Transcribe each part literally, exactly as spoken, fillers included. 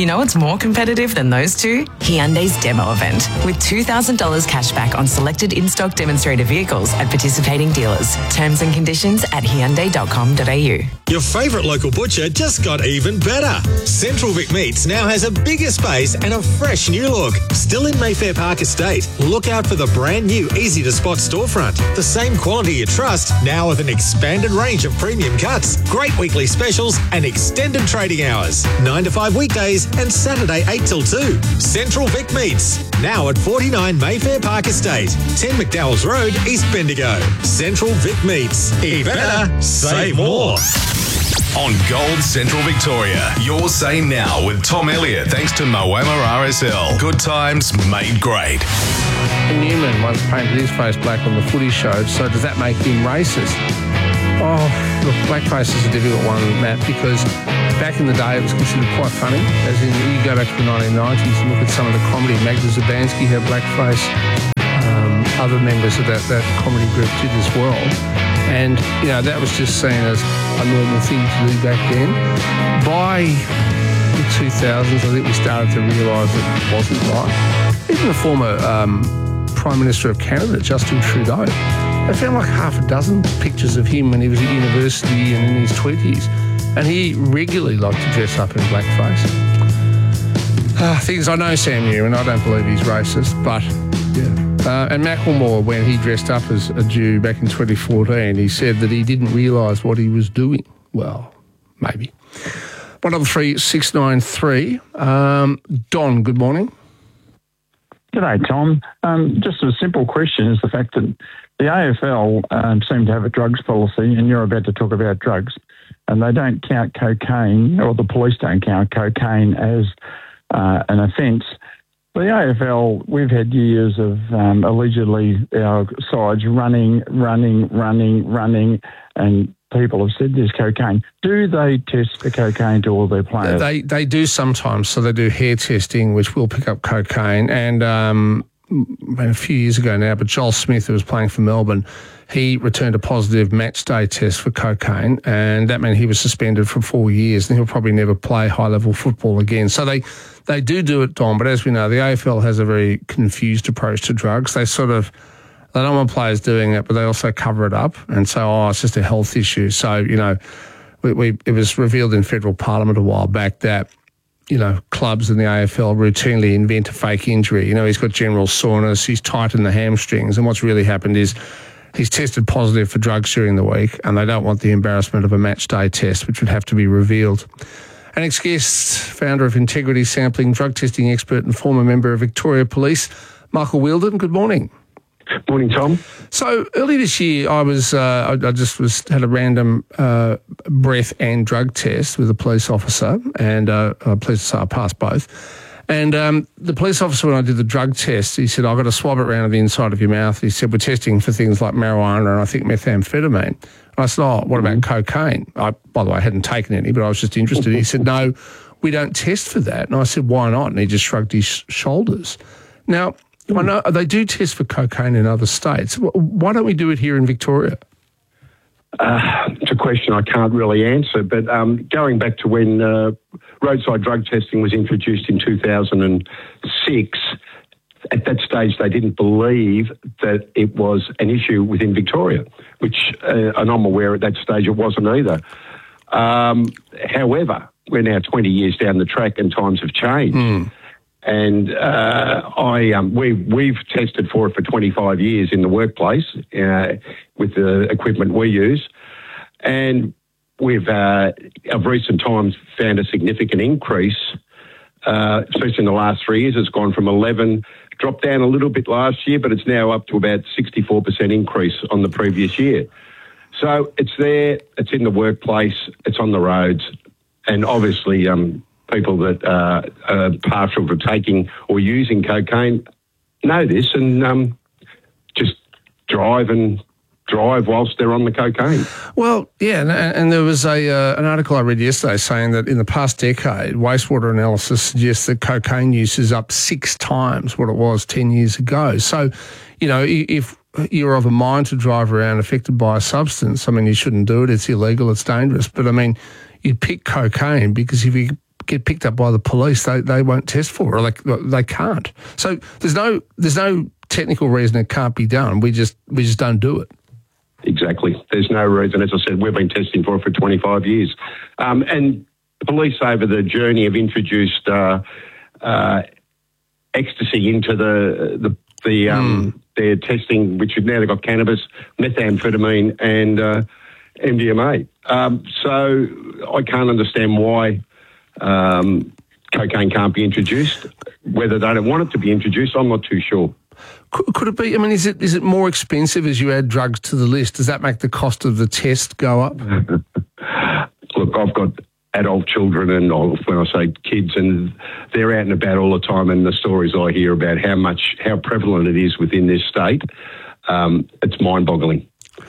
You know what's more competitive than those two? Hyundai's demo event, with two thousand dollars cash back on selected in-stock demonstrator vehicles at participating dealers. Terms and conditions at hyundai dot com dot a u. Your favourite local butcher just got even better. Central Vic Meats now has a bigger space and a fresh new look. Still in Mayfair Park Estate, look out for the brand new easy-to-spot storefront. The same quality you trust, now with an expanded range of premium cuts, great weekly specials and extended trading hours. nine to five weekdays and Saturday eight till two. Central Vic Meats, now at forty-nine Mayfair Park Estate, ten McDowell's Road, East Bendigo. Central Vic Meats. Eat better, save more. On Gold Central Victoria, your say now with Tom Elliott, thanks to Moama R S L. Good times made great. Newman once painted his face black on the footy show, so does that make him racist? Oh, look, blackface is a difficult one, Matt, because back in the day it was considered quite funny. As in, you go back to the nineteen nineties and look at some of the comedy. Magda Zabansky had blackface. Um, other members of that, that comedy group did as well. And, you know, that was just seen as a normal thing to do back then. By the two thousands, I think we started to realise that it wasn't right. Even the former um, Prime Minister of Canada, Justin Trudeau, they found like half a dozen pictures of him when he was at university and in his twenties. And he regularly liked to dress up in blackface. Uh, things I know Sam Newman, I don't believe he's racist, but yeah. Uh, and Macklemore, when he dressed up as a Jew back in twenty fourteen, he said that he didn't realise what he was doing. Well, maybe. one double three six nine three. Um, Don, good morning. G'day, Tom. Um, just a simple question is the fact that the A F L um, seem to have a drugs policy, and you're about to talk about drugs, and they don't count cocaine, or the police don't count cocaine as uh, an offence. The A F L, we've had years of um, allegedly our sides running, running, running, running, and people have said there's cocaine. Do they test for cocaine to all their players? They they do sometimes. So they do hair testing, which will pick up cocaine. And um, a few years ago now, but Joel Smith, who was playing for Melbourne, he returned a positive match day test for cocaine, and that meant he was suspended for four years, and he'll probably never play high-level football again. So they, they do do it, Don, but as we know, the A F L has a very confused approach to drugs. They sort of, they don't want players doing it, but they also cover it up and say, oh, it's just a health issue. So, you know, we, we it was revealed in federal parliament a while back that, you know, clubs in the A F L routinely invent a fake injury. You know, he's got general soreness, he's tightened the hamstrings, and what's really happened is he's tested positive for drugs during the week, and they don't want the embarrassment of a match day test, which would have to be revealed. Our next guest, founder of Integrity Sampling, drug testing expert and former member of Victoria Police, Michael Wheeldon. Good morning. Morning, Tom. So early this year, I was uh, I, I just was had a random uh, breath and drug test with a police officer, and uh, a police officer I passed both. And um, the police officer, when I did the drug test, he said, I've got to swab it around the inside of your mouth. He said, we're testing for things like marijuana and I think methamphetamine. And I said, oh, what about mm-hmm. cocaine? I, by the way, I hadn't taken any, but I was just interested. He said, no, we don't test for that. And I said, why not? And he just shrugged his shoulders. Now, I know they do test for cocaine in other states. Why don't we do it here in Victoria? Uh, it's a question I can't really answer, but um, going back to when uh, roadside drug testing was introduced in two thousand six, at that stage they didn't believe that it was an issue within Victoria, which, uh, and I'm aware at that stage it wasn't either. Um, however, we're now twenty years down the track and times have changed. Mm. And uh, I, um, we, we've tested for it for twenty-five years in the workplace uh, with the equipment we use. And we've, uh, of recent times, found a significant increase, uh, especially in the last three years. It's gone from eleven, dropped down a little bit last year, but it's now up to about sixty-four percent increase on the previous year. So it's there, it's in the workplace, it's on the roads, and obviously... Um, people that uh, are partial to taking or using cocaine know this and um, just drive and drive whilst they're on the cocaine. Well, yeah, and, and there was a uh, an article I read yesterday saying that in the past decade, wastewater analysis suggests that cocaine use is up six times what it was ten years ago. So, you know, if you're of a mind to drive around affected by a substance, I mean, you shouldn't do it. It's illegal. It's dangerous. But, I mean, you'd pick cocaine because if you get picked up by the police, they, they won't test for it, or they, they can't. So there's no there's no technical reason it can't be done. We just we just don't do it. Exactly. There's no reason. As I said, we've been testing for it for twenty-five years. Um, and police over the journey have introduced uh, uh, ecstasy into the the, the um, mm. their testing, which now they've got cannabis, methamphetamine, and uh, M D M A. Um, so I can't understand why um, cocaine can't be introduced. Whether they don't want it to be introduced, I'm not too sure. Could, could it be? I mean, is it is it more expensive as you add drugs to the list? Does that make the cost of the test go up? Look, I've got adult children, and when I say kids, and they're out and about all the time, and the stories I hear about how much, how prevalent it is within this state, um, it's mind-boggling.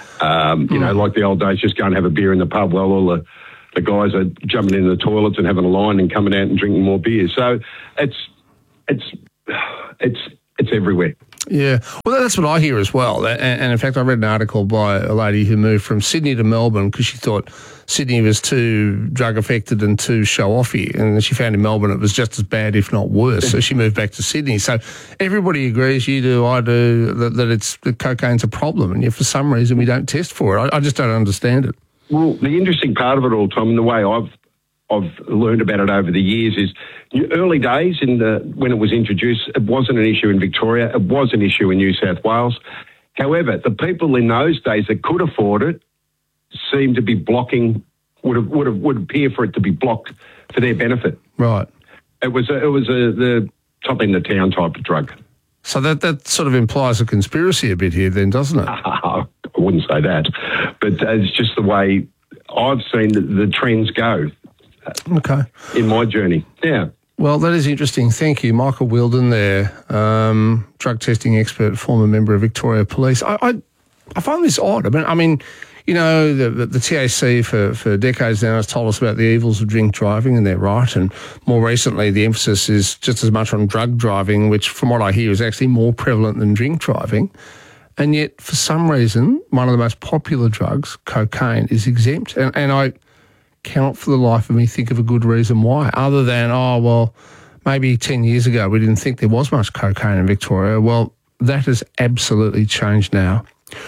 Um, you mm. know, like the old days, just go and have a beer in the pub. Well, all the, the guys are jumping into the toilets and having a line and coming out and drinking more beers. So it's it's it's it's everywhere. Yeah, well, that's what I hear as well. And, and in fact, I read an article by a lady who moved from Sydney to Melbourne because she thought Sydney was too drug affected and too show offy, and she found in Melbourne it was just as bad, if not worse. So she moved back to Sydney. So everybody agrees, you do, I do, that, that it's that cocaine's a problem, and yet for some reason we don't test for it. I, I just don't understand it. Well, the interesting part of it all, Tom, and the way I've I've learned about it over the years is early days in the when it was introduced, it wasn't an issue in Victoria. It was an issue in New South Wales. However, the people in those days that could afford it seemed to be blocking, would have, would have, would appear for it to be blocked for their benefit. Right. It was a, it was a, the top in the town type of drug. So that, that sort of implies a conspiracy a bit here then, doesn't it? I wouldn't say that, but it's just the way I've seen the, the trends go. Okay. In my journey, yeah. Well, that is interesting. Thank you. Michael Wheeldon there, um, drug testing expert, former member of Victoria Police. I, I, I find this odd. I mean, I mean, you know, the, the, the T A C for, for decades now has told us about the evils of drink driving, and they're right. And more recently, the emphasis is just as much on drug driving, which from what I hear is actually more prevalent than drink driving. And yet, for some reason, one of the most popular drugs, cocaine, is exempt. And, and I cannot for the life of me think of a good reason why, other than, oh, well, maybe ten years ago we didn't think there was much cocaine in Victoria. Well, that has absolutely changed now.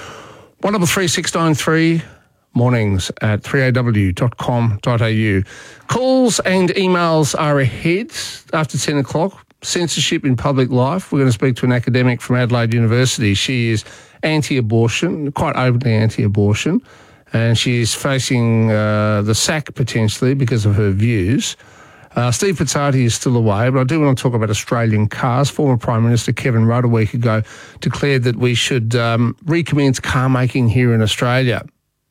one double three six nine three, mornings at three a w dot com dot a u. Calls and emails are ahead after ten o'clock. Censorship in public life. We're going to speak to an academic from Adelaide University. She is anti-abortion, quite openly anti-abortion, and she is facing uh, the sack potentially because of her views. Uh, Steve Pizzati is still away, but I do want to talk about Australian cars. Former Prime Minister Kevin Rudd a week ago declared that we should um, recommence car making here in Australia.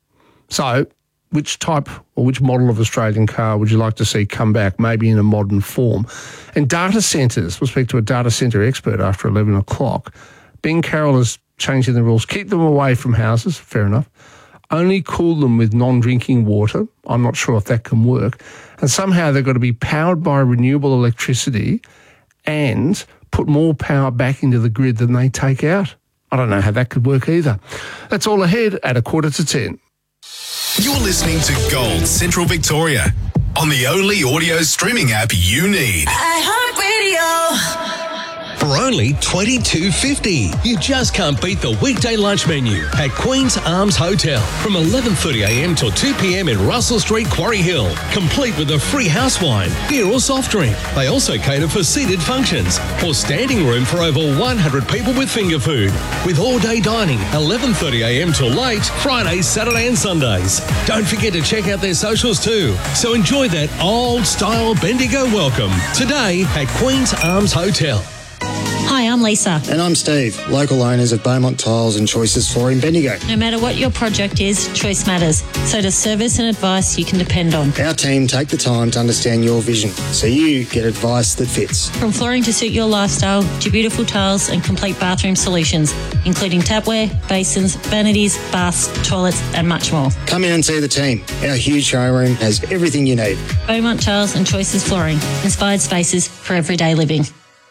So, which type or which model of Australian car would you like to see come back, maybe in a modern form? And data centres, we'll speak to a data centre expert after eleven o'clock. Ben Carroll is changing the rules. Keep them away from houses, fair enough. Only cool them with non-drinking water. I'm not sure if that can work. And somehow they've got to be powered by renewable electricity and put more power back into the grid than they take out. I don't know how that could work either. That's all ahead at a quarter to ten. You're listening to Gold Central Victoria on the only audio streaming app you need. iHeartRadio. For only twenty-two fifty, you just can't beat the weekday lunch menu at Queen's Arms Hotel from eleven thirty a m till two p m in Russell Street, Quarry Hill, complete with a free house wine, beer or soft drink. They also cater for seated functions or standing room for over one hundred people with finger food, with all-day dining, eleven thirty a m till late, Fridays, Saturday and Sundays. Don't forget to check out their socials too. So enjoy that old-style Bendigo welcome today at Queen's Arms Hotel. Hi, I'm Lisa. And I'm Steve, local owners of Beaumont Tiles and Choices Flooring Bendigo. No matter what your project is, choice matters. So does service and advice you can depend on. Our team take the time to understand your vision, so you get advice that fits. From flooring to suit your lifestyle, to beautiful tiles and complete bathroom solutions, including tapware, basins, vanities, baths, toilets and much more. Come in and see the team. Our huge showroom has everything you need. Beaumont Tiles and Choices Flooring. Inspired spaces for everyday living.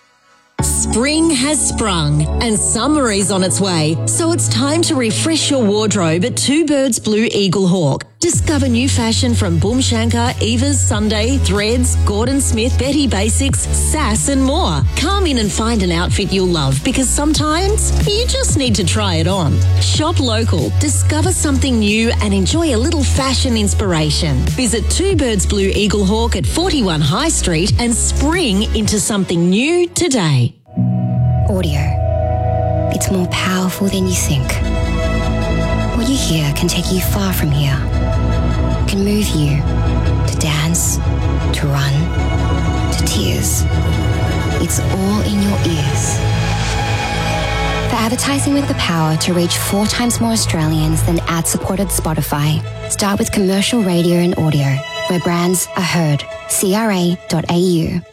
Spring has sprung and summer is on its way, so it's time to refresh your wardrobe at Two Birds Blue Eagle Hawk. Discover new fashion from Boomshanker, Eva's, Sunday, Threads, Gordon Smith, Betty Basics, Sass and more. Come in and find an outfit you'll love because sometimes you just need to try it on. Shop local, discover something new and enjoy a little fashion inspiration. Visit Two Birds Blue Eaglehawk at forty-one High Street and spring into something new today. Audio. It's more powerful than you think. What you hear can take you far from here. Can move you to dance, to run, to tears. It's all in your ears. For advertising with the power to reach four times more Australians than ad-supported Spotify, start with commercial radio and audio, where brands are heard. C R A dot A U.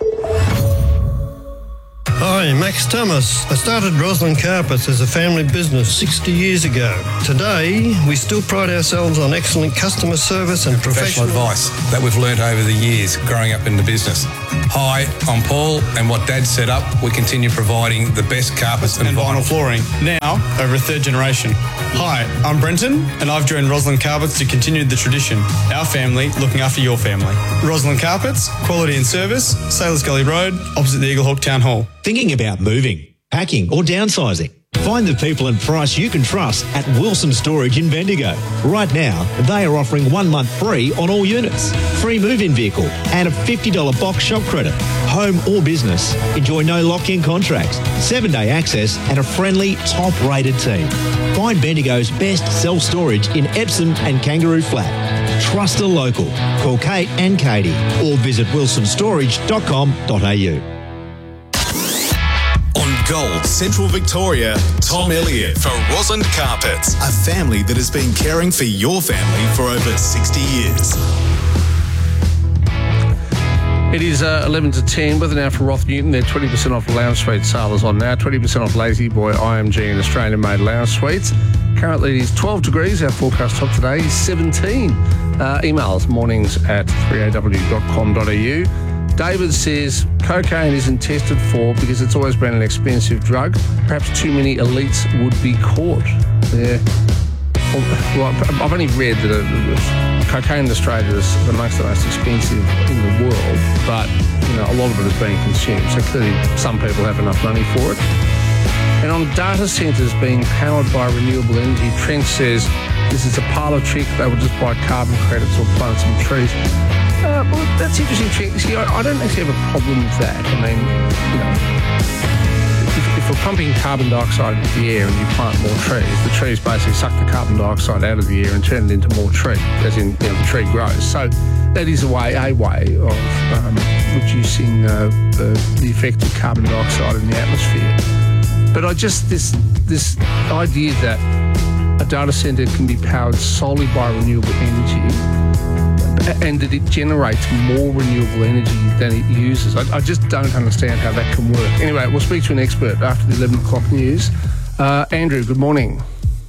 Hi, Max Thomas. I started Roslyn Carpets as a family business sixty years ago. Today, we still pride ourselves on excellent customer service and professional, professional advice that we've learnt over the years growing up in the business. Hi, I'm Paul, and what Dad set up, we continue providing the best carpets and, and vinyl flooring, now over a third generation. Hi, I'm Brenton, and I've joined Roslyn Carpets to continue the tradition. Our family looking after your family. Roslyn Carpets, quality and service, Sailors Gully Road, opposite the Eaglehawk Town Hall. Thinking about moving, packing or downsizing? Find the people and price you can trust at Wilson Storage in Bendigo. Right now, they are offering one month free on all units, free move-in vehicle and a fifty dollars box shop credit. Home or business, enjoy no lock-in contracts, seven-day access and a friendly, top-rated team. Find Bendigo's best self-storage in Epsom and Kangaroo Flat. Trust a local. Call Kate and Katie or visit wilson storage dot com dot a u. Gold Central Victoria, Tom Elliott for Roslyn Carpets, a family that has been caring for your family for over sixty years. It is uh, eleven to ten. Weather now for Roth Newton. They're twenty percent off lounge suite sales on now. twenty percent off Lazy Boy I M G and Australian-made lounge suites. Currently it is twelve degrees. Our forecast top today is seventeen. Uh, emails mornings at three a w dot com dot a u. David says cocaine isn't tested for because it's always been an expensive drug. Perhaps too many elites would be caught. Yeah. Well, I've only read that uh, cocaine in Australia is amongst the most expensive in the world, but you know a lot of it is being consumed. So clearly some people have enough money for it. And on data centres being powered by renewable energy, Trent says this is a parlour trick. They will just buy carbon credits or plant some trees. Uh, well, that's interesting. See, I, I don't actually have a problem with that. I mean, you know, if, if we're pumping carbon dioxide into the air and you plant more trees, the trees basically suck the carbon dioxide out of the air and turn it into more tree, as in you know, the tree grows. So that is a way, a way of um, reducing uh, the, the effect of carbon dioxide in the atmosphere. But I just this this idea that a data centre can be powered solely by renewable energy, and that it generates more renewable energy than it uses. I, I just don't understand how that can work. Anyway, we'll speak to an expert after the eleven o'clock news. Uh, Andrew, good morning.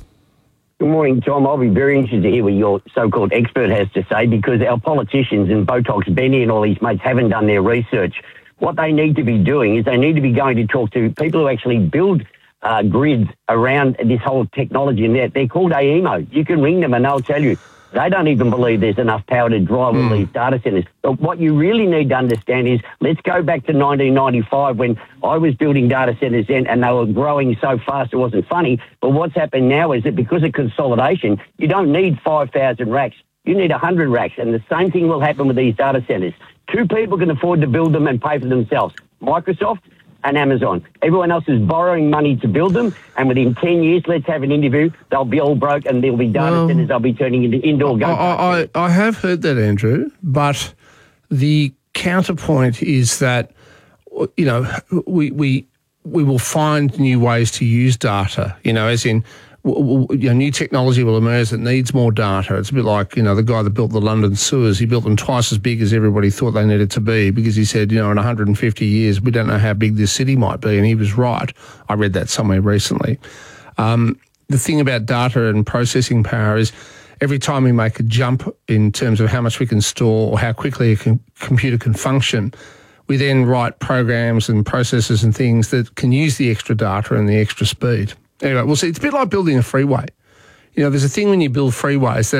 Good morning, Tom. I'll be very interested to hear what your so-called expert has to say because our politicians and Botox Benny and all these mates haven't done their research. What they need to be doing is they need to be going to talk to people who actually build uh, grids around this whole technology, and they're, they're called A E M O. You can ring them and they'll tell you. They don't even believe there's enough power to drive all mm. these data centres. But what you really need to understand is let's go back to nineteen ninety-five when I was building data centres then and they were growing so fast it wasn't funny. But what's happened now is that because of consolidation, you don't need five thousand racks. You need one hundred racks. And the same thing will happen with these data centres. Two people can afford to build them and pay for themselves. Microsoft and Amazon. Everyone else is borrowing money to build them, and within ten years, let's have an interview, they'll be all broke and there'll be data well, centres they'll be turning into indoor go I, I, I have heard that, Andrew, but the counterpoint is that, you know, we we we will find new ways to use data, you know, as in, you know, new technology will emerge that needs more data. It's a bit like, you know, the guy that built the London sewers. He built them twice as big as everybody thought they needed to be because he said, you know, in one hundred fifty years, we don't know how big this city might be. And he was right. I read that somewhere recently. Um, the thing about data and processing power is every time we make a jump in terms of how much we can store or how quickly a com- computer can function, we then write programs and processes and things that can use the extra data and the extra speed. Anyway, we'll see. It's a bit like building a freeway. You know, there's a thing when you build freeways that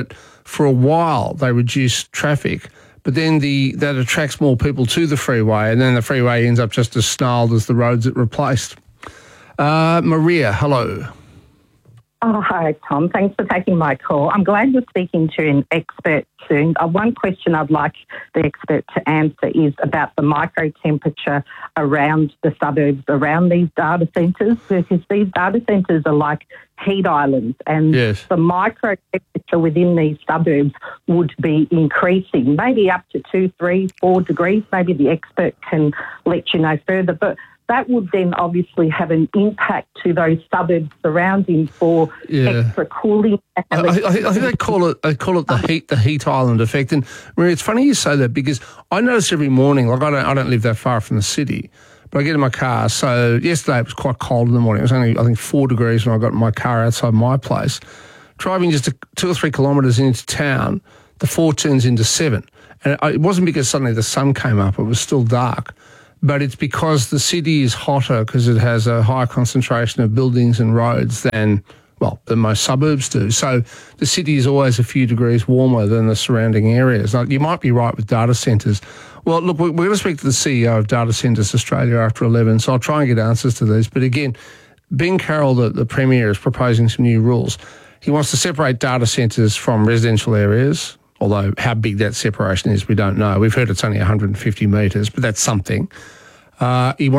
for a while they reduce traffic, but then the that attracts more people to the freeway, and then the freeway ends up just as snarled as the roads it replaced. Uh, Maria, hello. Oh, hi, Tom. Thanks for taking my call. I'm glad you're speaking to an expert soon. Uh, one question I'd like the expert to answer is about the micro-temperature around the suburbs, around these data centres, because these data centres are like heat islands, and yes. the micro-temperature within these suburbs would be increasing, maybe up to two, three, four degrees. Maybe the expert can let you know further, but that would then obviously have an impact to those suburbs surrounding for yeah. extra cooling. I, I, I think they call it they call it the heat the heat island effect. And Maria, it's funny you say that, because I notice every morning, like I don't I don't live that far from the city, but I get in my car. So yesterday it was quite cold in the morning. It was only I think four degrees when I got in my car outside my place. Driving just a, two or three kilometres into town, the four turns into seven, and it, it wasn't because suddenly the sun came up; it was still dark. But it's because the city is hotter because it has a higher concentration of buildings and roads than, well, than most suburbs do. So the city is always a few degrees warmer than the surrounding areas. Now, you might be right with data centres. Well, look, we're going to speak to the C E O of Data Centres Australia after eleven, so I'll try and get answers to these. But again, Ben Carroll, the, the Premier, is proposing some new rules. He wants to separate data centres from residential areas, although how big that separation is, we don't know. We've heard it's only one hundred fifty metres, but that's something. Uh, he wants